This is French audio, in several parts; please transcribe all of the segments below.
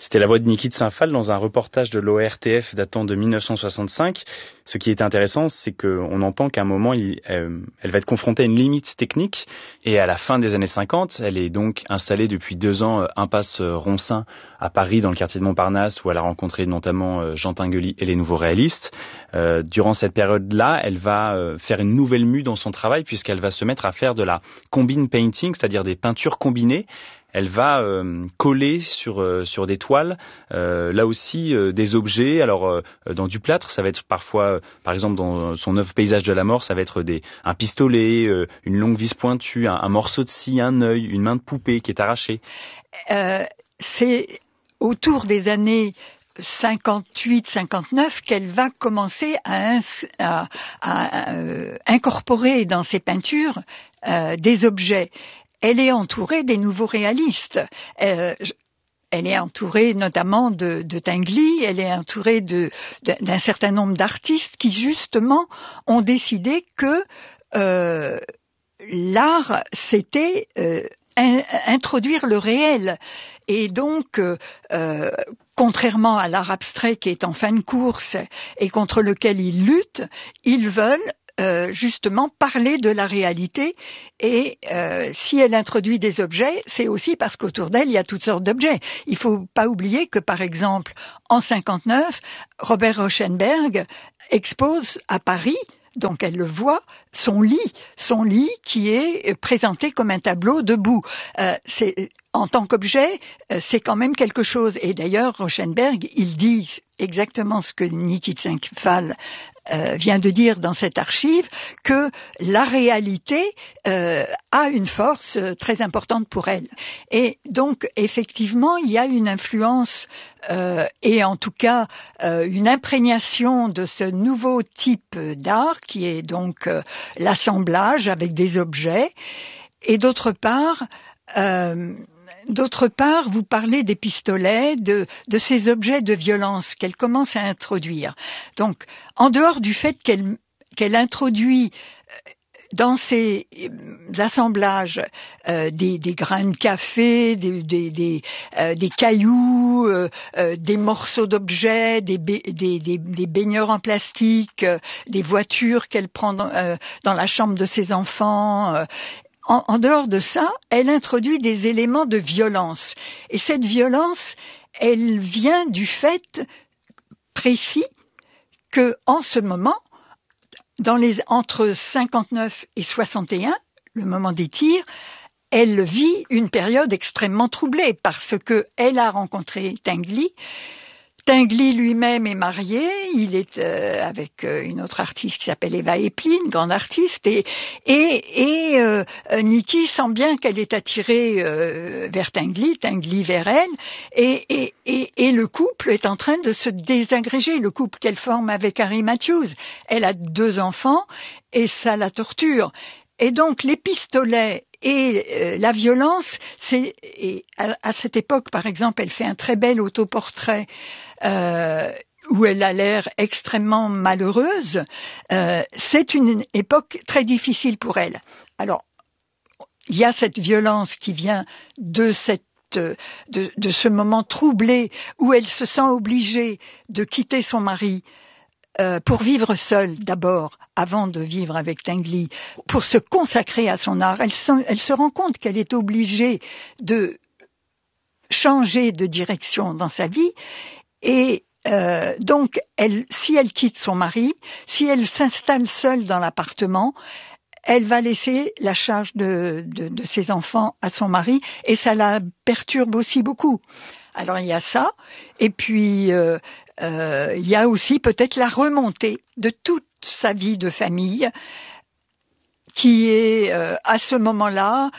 C'était la voix de Niki de Saint-Phal dans un reportage de l'ORTF datant de 1965. Ce qui est intéressant, c'est qu'on entend qu'à un moment, elle va être confrontée à une limite technique. Et à la fin des années 50, elle est donc installée depuis 2 ans impasse Ronsin à Paris, dans le quartier de Montparnasse, où elle a rencontré notamment Jean Tinguely et les Nouveaux Réalistes. Durant cette période-là, elle va faire une nouvelle mue dans son travail, puisqu'elle va se mettre à faire de la combine painting, c'est-à-dire des peintures combinées. Elle va coller sur des toiles, là aussi des objets. Alors dans du plâtre, ça va être parfois, par exemple dans son œuvre Paysage de la mort, ça va être un pistolet, une longue vis pointue, un morceau de scie, un œil, une main de poupée qui est arrachée. C'est autour des années 58-59 qu'elle va commencer à incorporer dans ses peintures des objets. Elle est entourée des nouveaux réalistes. Elle est entourée notamment de Tinguely, elle est entourée d'un certain nombre d'artistes qui justement ont décidé que l'art, c'était introduire le réel. Et donc, contrairement à l'art abstrait qui est en fin de course et contre lequel ils luttent, ils veulent justement parler de la réalité. Et si elle introduit des objets, c'est aussi parce qu'autour d'elle, il y a toutes sortes d'objets. Il ne faut pas oublier que, par exemple, en 59, Robert Rauschenberg expose à Paris, donc elle le voit, son lit qui est présenté comme un tableau debout. En tant qu'objet, c'est quand même quelque chose. Et d'ailleurs, Rauschenberg, il dit exactement ce que Niki de Saint-Phal vient de dire dans cette archive, que la réalité a une force très importante pour elle. Et donc, effectivement, il y a une influence et en tout cas une imprégnation de ce nouveau type d'art qui est donc l'assemblage avec des objets. Et d'autre part, vous parlez des pistolets, de ces objets de violence qu'elle commence à introduire. Donc, en dehors du fait qu'elle introduit dans ces assemblages des grains de café, des cailloux, des morceaux d'objets, des baigneurs en plastique, des voitures qu'elle prend dans la chambre de ses enfants. En dehors de ça, elle introduit des éléments de violence. Et cette violence, elle vient du fait précis que, en ce moment, entre 59 et 61, le moment des tirs, elle vit une période extrêmement troublée parce que elle a rencontré Tinguely. Tinguely lui-même est marié, il est avec une autre artiste qui s'appelle Eva Eplin, grande artiste, et Niki sent bien qu'elle est attirée vers Tinguely vers elle, et le couple est en train de se désagréger, le couple qu'elle forme avec Harry Matthews. Elle a 2 enfants et ça la torture. Et donc les pistolets et la violence, à cette époque, par exemple, elle fait un très bel autoportrait où elle a l'air extrêmement malheureuse. C'est une époque très difficile pour elle. Alors, il y a cette violence qui vient de ce moment troublé où elle se sent obligée de quitter son mari pour vivre seule d'abord, avant de vivre avec Tinguely, pour se consacrer à son art. Elle se rend compte qu'elle est obligée de changer de direction dans sa vie et donc si elle quitte son mari, si elle s'installe seule dans l'appartement, elle va laisser la charge de ses enfants à son mari et ça la perturbe aussi beaucoup. Alors il y a ça, et puis il y a aussi peut-être la remontée de toute sa vie de famille qui est à ce moment-là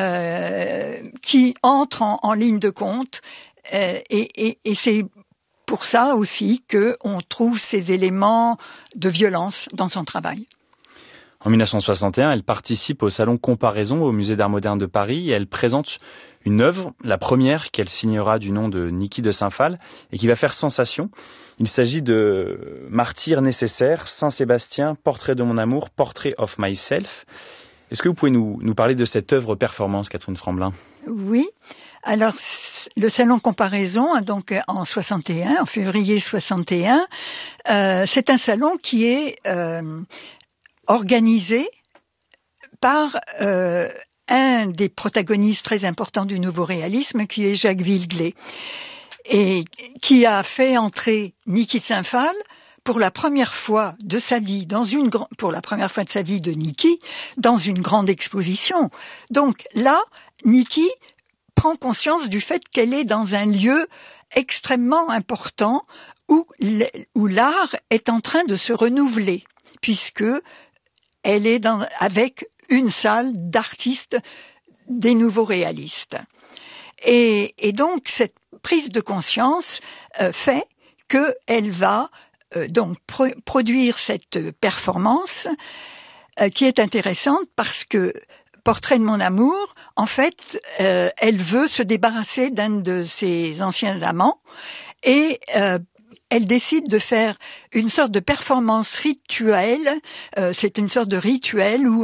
qui entre en ligne de compte et c'est pour ça aussi qu'on trouve ces éléments de violence dans son travail. En 1961, elle participe au salon Comparaison au Musée d'Art Moderne de Paris et elle présente une œuvre, la première qu'elle signera du nom de Niki de Saint-Phal et qui va faire sensation. Il s'agit de Martyr nécessaire, Saint-Sébastien, Portrait de mon amour, Portrait of myself. Est-ce que vous pouvez nous parler de cette œuvre performance, Catherine Framblin ? Oui. Alors, le salon comparaison, donc en 61, en février 61, c'est un salon qui est organisé par un des protagonistes très importants du nouveau réalisme, qui est Jacques Villeglé, et qui a fait entrer Niki de Saint-Phal pour la première fois de sa vie de Niki dans une grande exposition. Donc là, Niki prend conscience du fait qu'elle est dans un lieu extrêmement important où l'art est en train de se renouveler, puisque elle est avec une salle d'artistes des nouveaux réalistes. Et donc cette prise de conscience fait qu'elle va donc produire cette performance qui est intéressante parce que Portrait de mon amour, en fait, elle veut se débarrasser d'un de ses anciens amants et elle décide de faire une sorte de performance rituelle. C'est une sorte de rituel où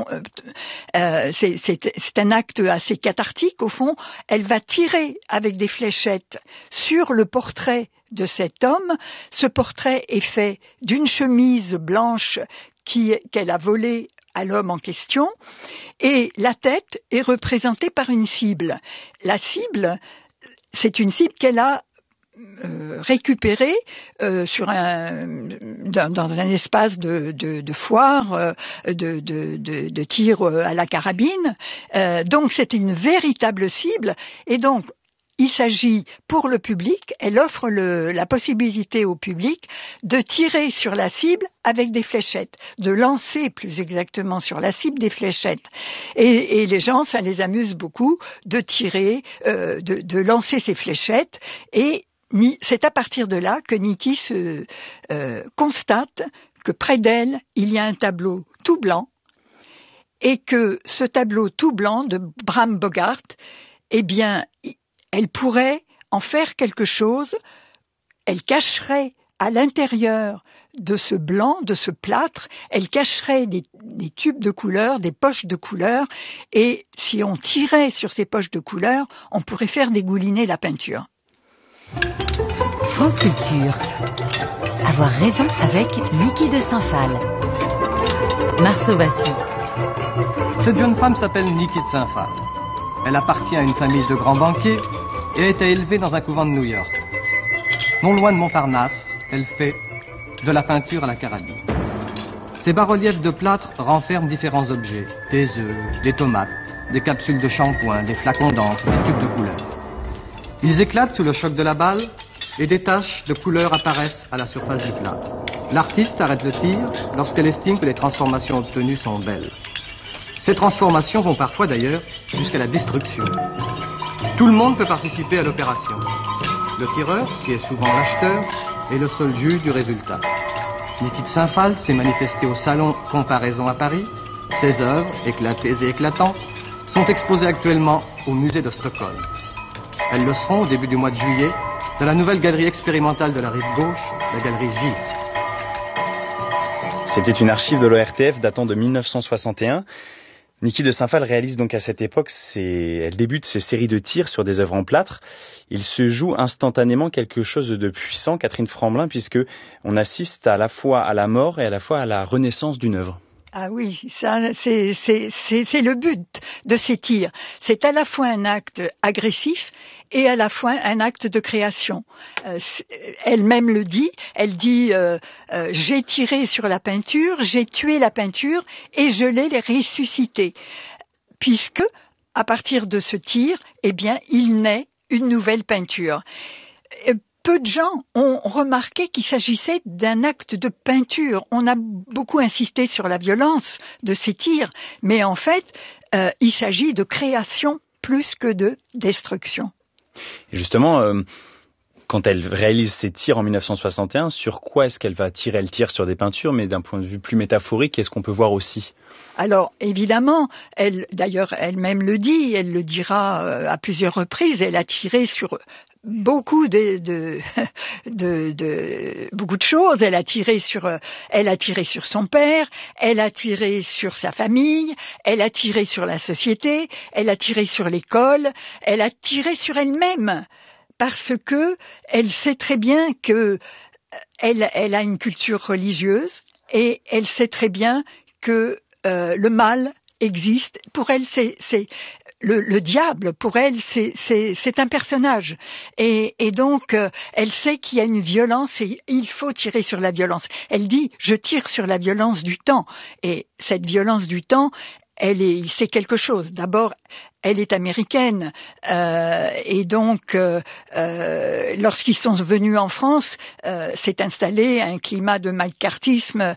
c'est un acte assez cathartique au fond. Elle va tirer avec des fléchettes sur le portrait de cet homme. Ce portrait est fait d'une chemise blanche qu'elle a volée à l'homme en question, et la tête est représentée par une cible. La cible, c'est une cible qu'elle a récupérée dans un espace de foire, de tir à la carabine. Donc c'est une véritable cible, et donc il s'agit pour le public, elle offre la possibilité au public de tirer sur la cible avec des fléchettes, de lancer plus exactement sur la cible des fléchettes. Et les gens, ça les amuse beaucoup de tirer, de lancer ces fléchettes, et c'est à partir de là que Niki constate que près d'elle, il y a un tableau tout blanc, et que ce tableau tout blanc de Bram Bogart, eh bien, elle pourrait en faire quelque chose, elle cacherait à l'intérieur de ce blanc, de ce plâtre, elle cacherait des tubes de couleurs, des poches de couleurs, et si on tirait sur ces poches de couleurs, on pourrait faire dégouliner la peinture. France Culture. Avoir raison avec Niki de Saint-Phal. Marceau Vassy. Cette jeune femme s'appelle Niki de Saint-Phal. Elle appartient à une famille de grands banquiers et a été élevée dans un couvent de New York. Non loin de Montparnasse, elle fait de la peinture à la carabine. Ces bas-reliefs de plâtre renferment différents objets, des œufs, des tomates, des capsules de shampoing, des flacons d'encre, des tubes de couleur. Ils éclatent sous le choc de la balle et des taches de couleur apparaissent à la surface du plâtre. L'artiste arrête le tir lorsqu'elle estime que les transformations obtenues sont belles. Ces transformations vont parfois d'ailleurs jusqu'à la destruction. Tout le monde peut participer à l'opération. Le tireur, qui est souvent l'acheteur, est le seul juge du résultat. Niki de Saint-Phal s'est manifestée au salon Comparaison à Paris. Ses œuvres, éclatées et éclatantes, sont exposées actuellement au musée de Stockholm. Elles le seront au début du mois de juillet dans la nouvelle galerie expérimentale de la rive gauche, la galerie J. C'était une archive de l'ORTF datant de 1961. Niki de Saint-Phal réalise donc à cette époque, elle débute ses séries de tirs sur des œuvres en plâtre. Il se joue instantanément quelque chose de puissant, Catherine Framblin, puisque on assiste à la fois à la mort et à la fois à la renaissance d'une œuvre. Ah oui, ça, c'est le but de ces tirs. C'est à la fois un acte agressif et à la fois un acte de création. Elle-même le dit, elle dit j'ai tiré sur la peinture, j'ai tué la peinture et je l'ai ressuscitée. Puisque, à partir de ce tir, eh bien, il naît une nouvelle peinture. Peu de gens ont remarqué qu'il s'agissait d'un acte de peinture. On a beaucoup insisté sur la violence de ces tirs, mais en fait, il s'agit de création plus que de destruction. Et justement, quand elle réalise ses tirs en 1961, sur quoi est-ce qu'elle va tirer? Elle tire sur des peintures, mais d'un point de vue plus métaphorique, qu'est-ce qu'on peut voir aussi? Alors, évidemment, d'ailleurs, elle-même le dit, elle le dira à plusieurs reprises, elle a tiré sur beaucoup beaucoup de choses. Elle a tiré sur son père, elle a tiré sur sa famille, elle a tiré sur la société, elle a tiré sur l'école, elle a tiré sur elle-même, parce que elle sait très bien que elle a une culture religieuse et elle sait très bien que le mal existe. Pour elle, c'est le diable. Pour elle, c'est un personnage. Et donc, elle sait qu'il y a une violence et il faut tirer sur la violence. Elle dit, je tire sur la violence du temps. Et cette violence du temps, c'est quelque chose. D'abord, elle est américaine et donc lorsqu'ils sont venus en France, s'est installé un climat de macartisme.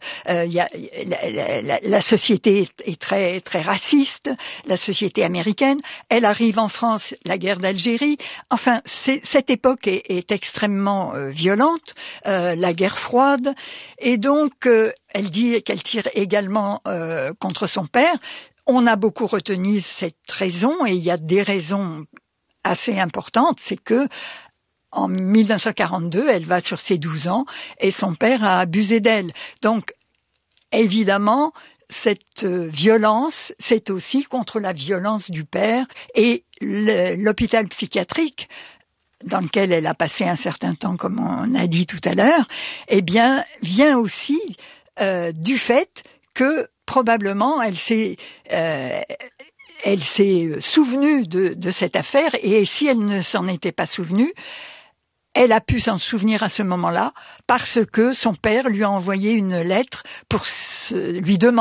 La société est très très raciste, la société américaine. Elle arrive en France, la guerre d'Algérie. Enfin, cette époque est extrêmement violente, la guerre froide. Et donc, elle dit qu'elle tire également contre son père. On a beaucoup retenu cette raison et il y a des raisons assez importantes. C'est que en 1942, elle va sur ses 12 ans et son père a abusé d'elle. Donc, évidemment, cette violence, c'est aussi contre la violence du père et l'hôpital psychiatrique dans lequel elle a passé un certain temps, comme on a dit tout à l'heure, eh bien, vient aussi du fait que probablement elle s'est souvenue de cette affaire, et si elle ne s'en était pas souvenue, elle a pu s'en souvenir à ce moment-là parce que son père lui a envoyé une lettre pour lui demander